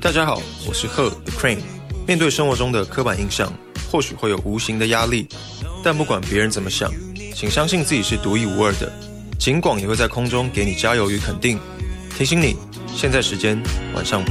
大家好，我是贺 The Crane。面对生活中的刻板印象，或许会有无形的压力，但不管别人怎么想，请相信自己是独一无二的。警广也会在空中给你加油与肯定，提醒你，现在时间晚上8